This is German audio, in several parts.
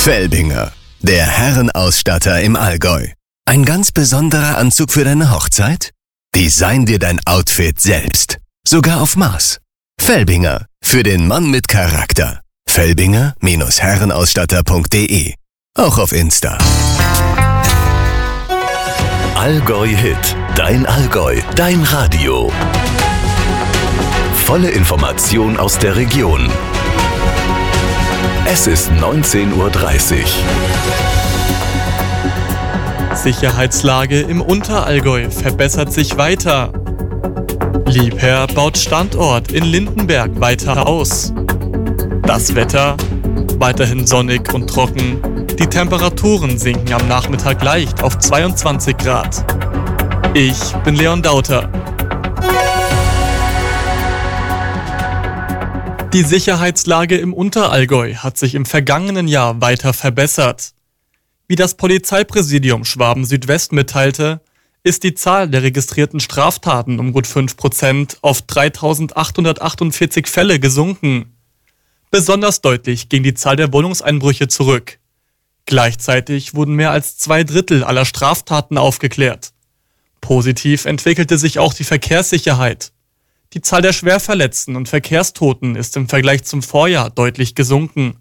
Felbinger, der Herrenausstatter im Allgäu. Ein ganz besonderer Anzug für deine Hochzeit? Design dir dein Outfit selbst. Sogar auf Maß. Felbinger, für den Mann mit Charakter. Felbinger-herrenausstatter.de. Auch auf Insta. Allgäu Hit. Dein Allgäu. Dein Radio. Volle Information aus der Region. Es ist 19:30 Uhr. Sicherheitslage im Unterallgäu verbessert sich weiter. Liebherr baut Standort in Lindenberg weiter aus. Das Wetter? Weiterhin sonnig und trocken. Die Temperaturen sinken am Nachmittag leicht auf 22 Grad. Ich bin Leon Dauter. Die Sicherheitslage im Unterallgäu hat sich im vergangenen Jahr weiter verbessert. Wie das Polizeipräsidium Schwaben-Südwest mitteilte, ist die Zahl der registrierten Straftaten um gut 5% auf 3.848 Fälle gesunken. Besonders deutlich ging die Zahl der Wohnungseinbrüche zurück. Gleichzeitig wurden mehr als 2/3 aller Straftaten aufgeklärt. Positiv entwickelte sich auch die Verkehrssicherheit. Die Zahl der Schwerverletzten und Verkehrstoten ist im Vergleich zum Vorjahr deutlich gesunken.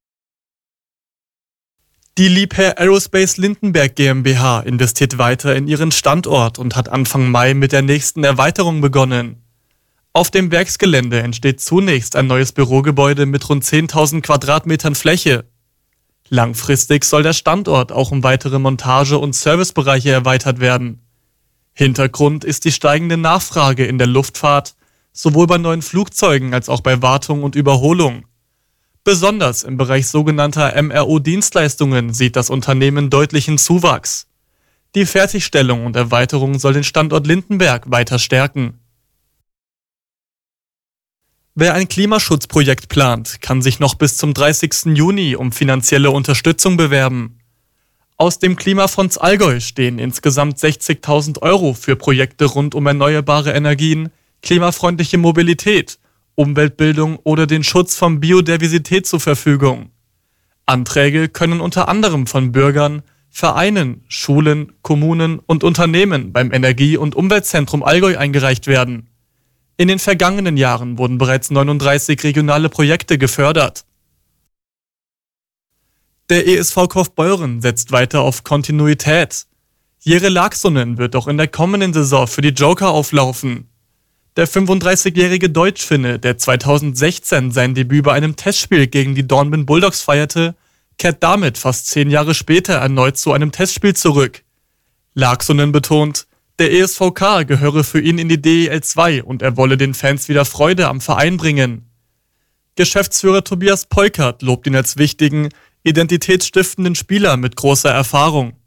Die Liebherr Aerospace Lindenberg GmbH investiert weiter in ihren Standort und hat Anfang Mai mit der nächsten Erweiterung begonnen. Auf dem Werksgelände entsteht zunächst ein neues Bürogebäude mit rund 10.000 Quadratmetern Fläche. Langfristig soll der Standort auch um weitere Montage- und Servicebereiche erweitert werden. Hintergrund ist die steigende Nachfrage in der Luftfahrt, sowohl bei neuen Flugzeugen als auch bei Wartung und Überholung. Besonders im Bereich sogenannter MRO-Dienstleistungen sieht das Unternehmen deutlichen Zuwachs. Die Fertigstellung und Erweiterung soll den Standort Lindenberg weiter stärken. Wer ein Klimaschutzprojekt plant, kann sich noch bis zum 30. Juni um finanzielle Unterstützung bewerben. Aus dem Klimafonds Allgäu stehen insgesamt 60.000 € für Projekte rund um erneuerbare Energien, klimafreundliche Mobilität, Umweltbildung oder den Schutz von Biodiversität zur Verfügung. Anträge können unter anderem von Bürgern, Vereinen, Schulen, Kommunen und Unternehmen beim Energie- und Umweltzentrum Allgäu eingereicht werden. In den vergangenen Jahren wurden bereits 39 regionale Projekte gefördert. Der ESV Kaufbeuren setzt weiter auf Kontinuität. Jere Laaksonen wird auch in der kommenden Saison für die Joker auflaufen. Der 35-jährige Deutschfinne, der 2016 sein Debüt bei einem Testspiel gegen die Dornbirn Bulldogs feierte, kehrt damit fast 10 Jahre später erneut zu einem Testspiel zurück. Laaksonen betont, der ESVK gehöre für ihn in die DEL 2 und er wolle den Fans wieder Freude am Verein bringen. Geschäftsführer Tobias Peukert lobt ihn als wichtigen, identitätsstiftenden Spieler mit großer Erfahrung.